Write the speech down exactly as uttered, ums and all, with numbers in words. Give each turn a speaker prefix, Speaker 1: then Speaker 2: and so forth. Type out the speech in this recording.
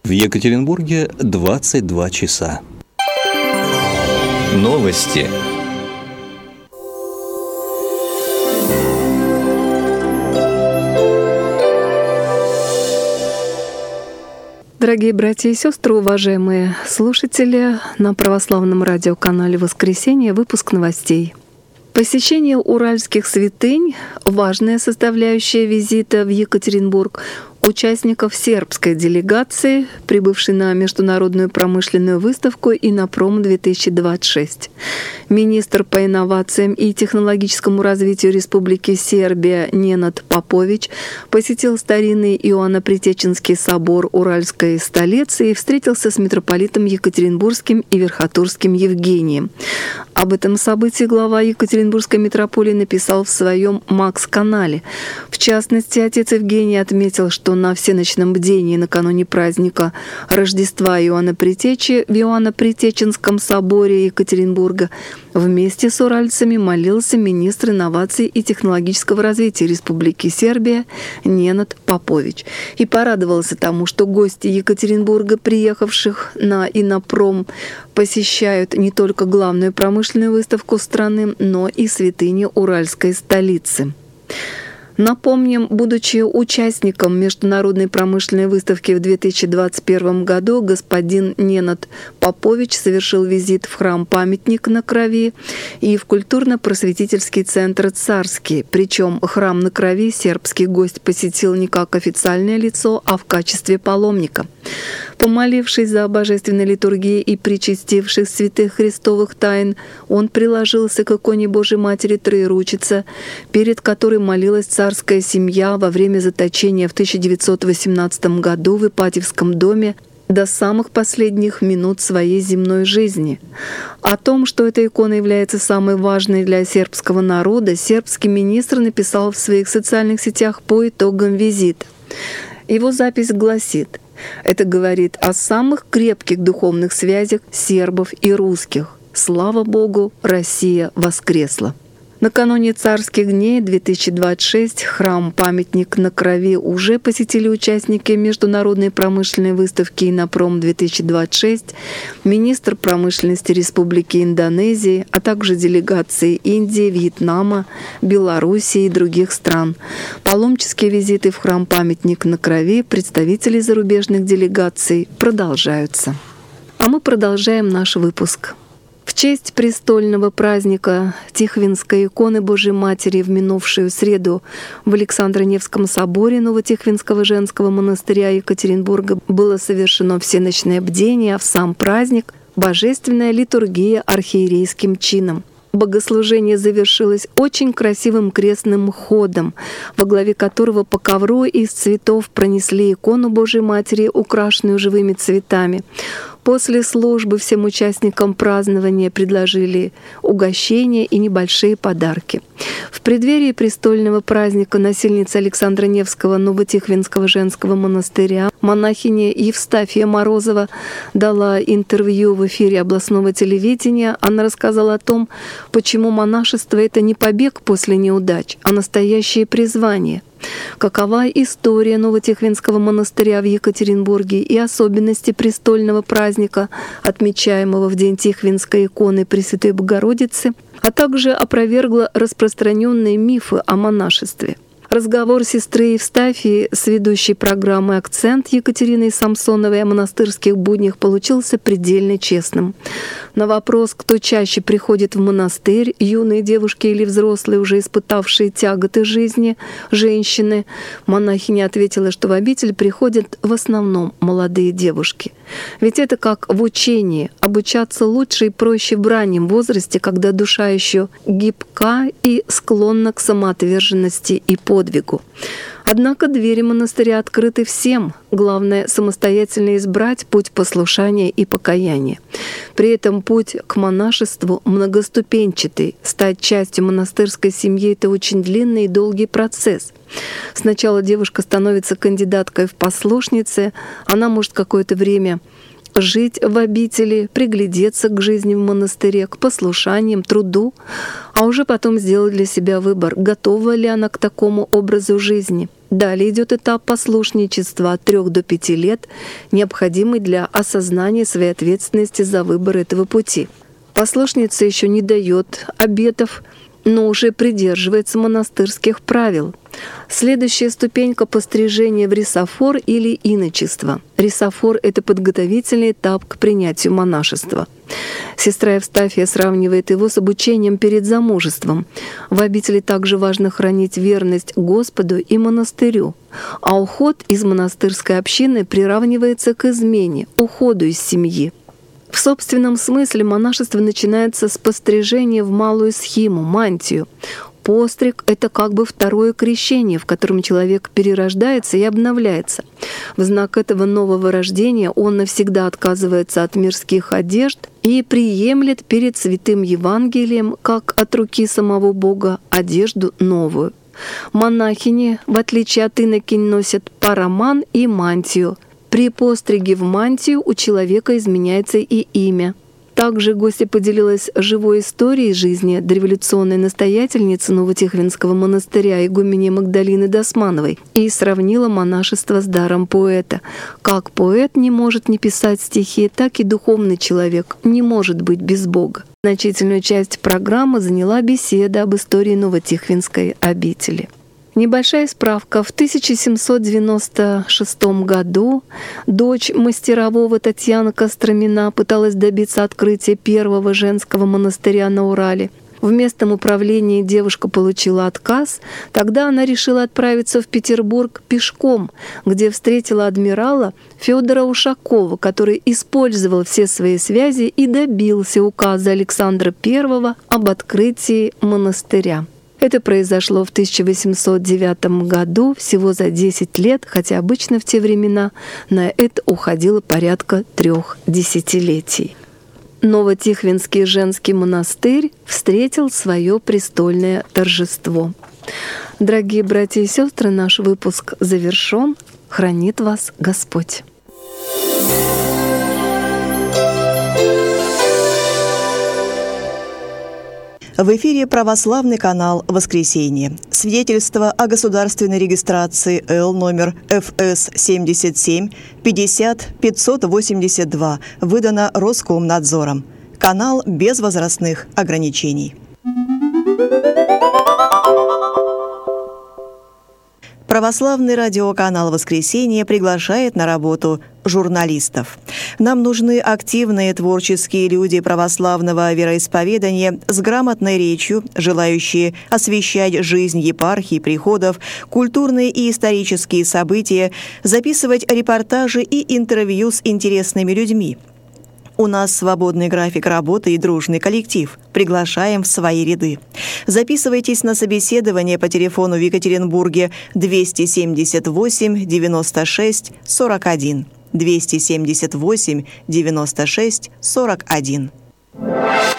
Speaker 1: В Екатеринбурге двадцать два часа. Новости.
Speaker 2: Дорогие братья и сестры, уважаемые слушатели, на православном радиоканале «Воскресенье» выпуск новостей. Посещение уральских святынь — важная составляющая визита в Екатеринбург участников сербской делегации, прибывшей на международную промышленную выставку «Инопром-две тысячи двадцать шесть». Министр по инновациям и технологическому развитию Республики Сербия Ненад Попович посетил старинный Иоанно-Притеченский собор Уральской столицы и встретился с митрополитом Екатеринбургским и Верхотурским Евгением. Об этом событии глава Екатеринбургской митрополии написал в своем Макс-канале. В частности, отец Евгений отметил, что на всеночном бдении накануне праздника Рождества Иоанна Предтечи в Иоанно-Притеченском соборе Екатеринбурга вместе с уральцами молился министр инноваций и технологического развития Республики Сербия Ненад Попович и порадовался тому, что гости Екатеринбурга, приехавших на Инопром, посещают не только главную промышленную выставку страны, но и святыни Уральской столицы. Напомним, будучи участником международной промышленной выставки в две тысячи двадцать первом году, господин Ненад Попович совершил визит в храм-памятник на Крови и в культурно-просветительский центр «Царский». Причем храм на Крови сербский гость посетил не как официальное лицо, а в качестве паломника. Помолившись за божественной литургией и причастивших святых христовых тайн, он приложился к иконе Божией Матери Троеручица, перед которой молилась царская семья во время заточения в тысяча девятьсот восемнадцатом году в Ипатьевском доме до самых последних минут своей земной жизни. О том, что эта икона является самой важной для сербского народа, сербский министр написал в своих социальных сетях по итогам визита. Его запись гласит: «Это говорит о самых крепких духовных связях сербов и русских. Слава Богу, Россия воскресла». Накануне царских дней две тысячи двадцать шесть храм-памятник на Крови уже посетили участники международной промышленной выставки «Инопром-две тысячи двадцать шесть», министр промышленности Республики Индонезии, а также делегации Индии, Вьетнама, Белоруссии и других стран. Паломнические визиты в храм-памятник на Крови представителей зарубежных делегаций продолжаются. А мы продолжаем наш выпуск. В честь престольного праздника Тихвинской иконы Божией Матери в минувшую среду в Александро-Невском соборе Новотихвинского женского монастыря Екатеринбурга было совершено всеночное бдение, а в сам праздник — божественная литургия архиерейским чином. Богослужение завершилось очень красивым крестным ходом, во главе которого по ковру из цветов пронесли икону Божией Матери, украшенную живыми цветами. После службы всем участникам празднования предложили угощения и небольшие подарки. В преддверии престольного праздника насельница Александра Невского Новотихвинского женского монастыря монахиня Евстафия Морозова дала интервью в эфире областного телевидения. Она рассказала о том, почему монашество — это не побег после неудач, а настоящее призвание. Какова история Новотихвинского монастыря в Екатеринбурге и особенности престольного праздника, отмечаемого в День Тихвинской иконы Пресвятой Богородицы, а также опровергла распространенные мифы о монашестве. Разговор сестры Евстафии с ведущей программы «Акцент» Екатериной Самсоновой о монастырских буднях получился предельно честным. На вопрос, кто чаще приходит в монастырь, юные девушки или взрослые, уже испытавшие тяготы жизни, женщины, монахиня ответила, что в обитель приходят в основном молодые девушки. Ведь это как в учении — обучаться лучше и проще в раннем возрасте, когда душа еще гибка и склонна к самоотверженности и подвигу. Однако двери монастыря открыты всем. Главное — самостоятельно избрать путь послушания и покаяния. При этом путь к монашеству многоступенчатый. Стать частью монастырской семьи — это очень длинный и долгий процесс. Сначала девушка становится кандидаткой в послушницы, она может какое-то время жить в обители, приглядеться к жизни в монастыре, к послушаниям, труду, а уже потом сделать для себя выбор, готова ли она к такому образу жизни. Далее идет этап послушничества от трех до пяти лет, необходимый для осознания своей ответственности за выбор этого пути. Послушница еще не дает обетов, но уже придерживается монастырских правил. Следующая ступенька — пострижение в рисофор или иночество. Рисофор — это подготовительный этап к принятию монашества. Сестра Евстафия сравнивает его с обучением перед замужеством. В обители также важно хранить верность Господу и монастырю, а уход из монастырской общины приравнивается к измене, уходу из семьи. В собственном смысле монашество начинается с пострижения в малую схиму, мантию. Постриг — это как бы второе крещение, в котором человек перерождается и обновляется. В знак этого нового рождения он навсегда отказывается от мирских одежд и приемлет перед святым Евангелием, как от руки самого Бога, одежду новую. Монахини, в отличие от инокинь, носят параман и мантию. При постриге в мантию у человека изменяется и имя. Также гостья поделилась живой историей жизни дореволюционной настоятельницы Новотихвинского монастыря игумени Магдалины Досмановой и сравнила монашество с даром поэта. Как поэт не может не писать стихи, так и духовный человек не может быть без Бога. Значительную часть программы заняла беседа об истории Новотихвинской обители. Небольшая справка. В тысяча семьсот девяносто шестом году дочь мастерового Татьяна Костромина пыталась добиться открытия первого женского монастыря на Урале. В местном управлении девушка получила отказ. Тогда она решила отправиться в Петербург пешком, где встретила адмирала Федора Ушакова, который использовал все свои связи и добился указа Александра Первого об открытии монастыря. Это произошло в тысяча восемьсот девятом году, всего за десять лет, хотя обычно в те времена на это уходило порядка трех десятилетий. Новотихвинский женский монастырь встретил свое престольное торжество. Дорогие братья и сестры, наш выпуск завершен. Хранит вас Господь.
Speaker 3: В эфире православный канал «Воскресенье». Свидетельство о государственной регистрации Л номер Эф Эс семьдесят семь пятьдесят пятьсот восемьдесят два выдано Роскомнадзором. Канал без возрастных ограничений. Православный радиоканал «Воскресенье» приглашает на работу журналистов. Нам нужны активные творческие люди православного вероисповедания с грамотной речью, желающие освещать жизнь епархий, приходов, культурные и исторические события, записывать репортажи и интервью с интересными людьми. У нас свободный график работы и дружный коллектив. Приглашаем в свои ряды. Записывайтесь на собеседование по телефону в Екатеринбурге двести семьдесят восемь девяносто шесть сорок один. двести семьдесят восемь девяносто шесть сорок один.